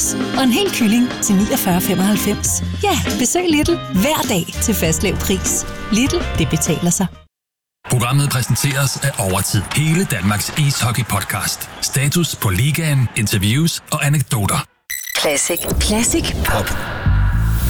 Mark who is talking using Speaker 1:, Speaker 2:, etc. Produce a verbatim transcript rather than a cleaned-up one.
Speaker 1: fyrre, og en hel kylling til niogfyrre femoghalvfems. Ja, besøg Lidl hver dag til fastlav pris. Lidl, det betaler sig.
Speaker 2: Programmet præsenteres af Overtid. Hele Danmarks ishockey-podcast. Status på ligaen, interviews og anekdoter.
Speaker 3: Classic. Classic Pop.